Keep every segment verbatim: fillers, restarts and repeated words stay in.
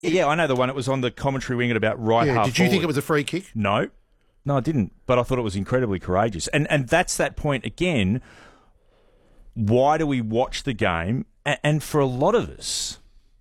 Yeah, I know the one. It was on the commentary wing at about right Yeah, half did you forward. think it was a free kick? No. No, I didn't. But I thought it was incredibly courageous. And and that's that point again. Why do we watch the game? And, and for a lot of us,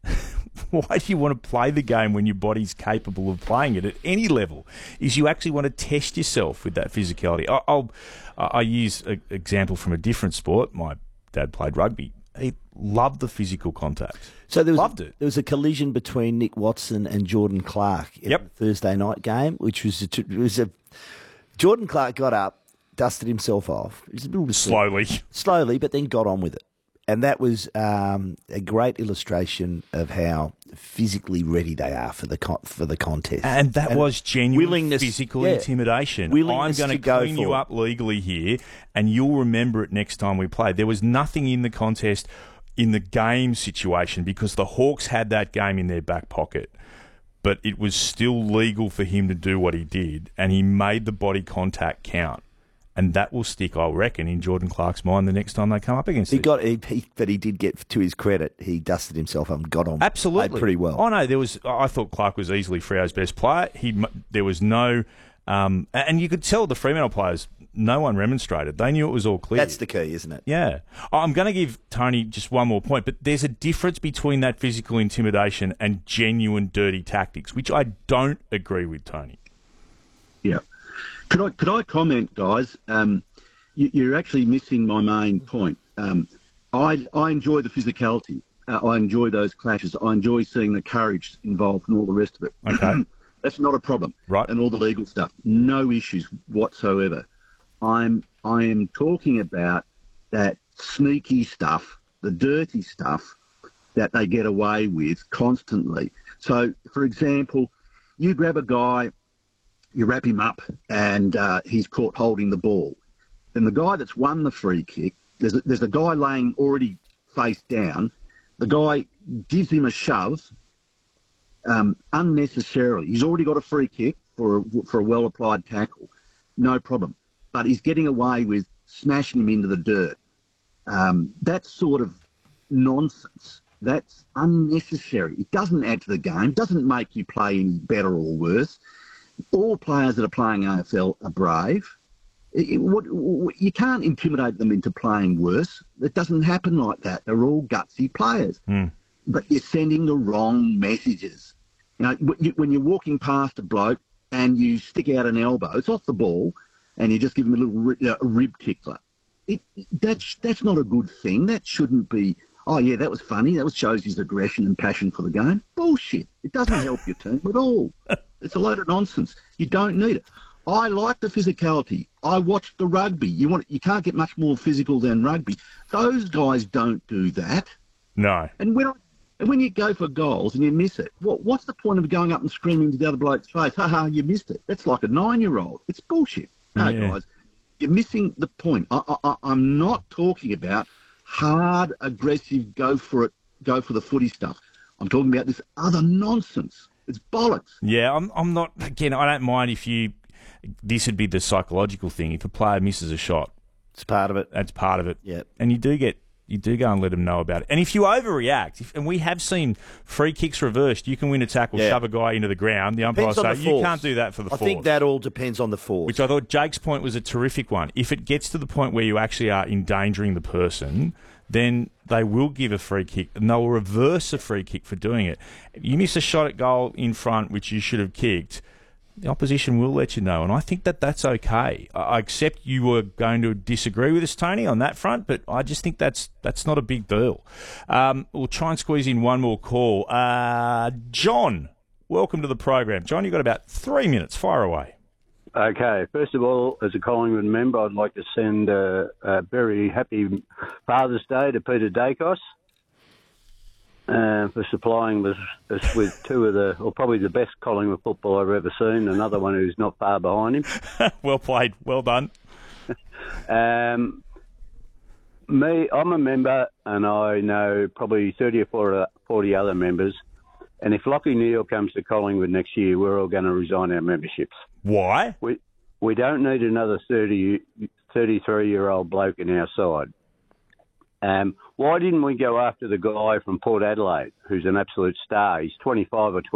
why do you want to play the game when your body's capable of playing it at any level? Is you actually want to test yourself with that physicality. I, I'll I use an example from a different sport. My dad played rugby. He loved the physical contact. So there was Loved a, it. There was a collision between Nick Watson and Jordan Clark in Yep. the Thursday night game, which was a, it was a Jordan Clark got up, dusted himself off, it was a little bit Slowly. slowly, but then got on with it, and that was um, a great illustration of how physically ready they are for the con- for the contest. And that And was genuine willingness- physical yeah, intimidation. willingness I'm going to go clean you for it. up legally here, and you'll remember it next time we play. There was nothing in the contest in the game situation because the Hawks had that game in their back pocket. But it was still legal for him to do what he did, and he made the body contact count. And that will stick, I reckon, in Jordan Clark's mind the next time they come up against He it. got, he, he, but he did get, to his credit, he dusted himself up and got on. Absolutely, played pretty well. I know there was. I thought Clark was easily Freo's best player. He there was no, um, and you could tell the Fremantle players. No one remonstrated. They knew it was all clear. That's the key, isn't it? Yeah. I'm going to give Tony just one more point, but there's a difference between that physical intimidation and genuine dirty tactics, which I don't agree with, Tony. Yeah. Could I could I comment, guys? Um, you, you're actually missing my main point. Um, I I enjoy the physicality. Uh, I enjoy those clashes. I enjoy seeing the courage involved and all the rest of it. Okay. That's not a problem. Right. And all the legal stuff. No issues whatsoever. I'm I am talking about that sneaky stuff, the dirty stuff that they get away with constantly. So, for example, you grab a guy, you wrap him up, and uh, he's caught holding the ball. Then the guy that's won the free kick, there's a, there's a guy laying already face down. The guy gives him a shove um, unnecessarily. He's already got a free kick for a, for a well-applied tackle. No problem. But he's getting away with smashing him into the dirt. Um, that's sort of nonsense. That's unnecessary. It doesn't add to the game, doesn't make you play any better or worse. All players that are playing A F L are brave. It, it, what, what, you can't intimidate them into playing worse. It doesn't happen like that. They're all gutsy players. Mm. But you're sending the wrong messages. You know, when you're walking past a bloke and you stick out an elbow, it's off the ball, and you just give him a little a rib tickler. It, that's that's not a good thing. That shouldn't be. Oh yeah, that was funny. That was, shows his aggression and passion for the game. Bullshit. It doesn't help your team at all. It's a load of nonsense. You don't need it. I like the physicality. I watched the rugby. You want you can't get much more physical than rugby. Those guys don't do that. No. And when I, and when you go for goals and you miss it, what what's the point of going up and screaming to the other bloke's face? Ha ha, you missed it. That's like a nine-year-old. It's bullshit. No, Yeah. guys, you're missing the point. I, I, I'm not talking about hard, aggressive, go for it, go for the footy stuff. I'm talking about this other nonsense. It's bollocks. Yeah, I'm. I'm not. Again, I don't mind if you. This would be the psychological thing. If a player misses a shot, It's part of it. that's part of it. Yep. And you do get. You do go and let them know about it. And if you overreact, if, and we have seen free kicks reversed, you can win a tackle, Yeah. shove a guy into the ground. The umpire Depends on say the you force. can't do that for the I force. think that all depends on the force. Which I thought Jake's point was a terrific one. If it gets to the point where you actually are endangering the person, then they will give a free kick and they'll reverse a free kick for doing it. You miss a shot at goal in front, which you should have kicked, the opposition will let you know. And I think that that's okay. I I accept you were going to disagree with us, Tony, on that front, but I just think that's that's not a big deal. Um, we'll try and squeeze in one more call. Uh, John, welcome to the program. John, you've got about three minutes. Fire away. Okay, first of all, as a Collingwood member, I'd like to send a, a very happy Father's Day to Peter Dacos uh, for supplying us, us with two of the, or probably the best Collingwood football I've ever seen, another one who's not far behind him. Well played. Well done. Um, me, I'm a member, and I know probably thirty or forty other members, and if Lachie Neale comes to Collingwood next year, we're all going to resign our memberships. Why? We we don't need another thirty, thirty-three-year-old bloke in our side. Um, why didn't we go after the guy from Port Adelaide, who's an absolute star? He's twenty-five or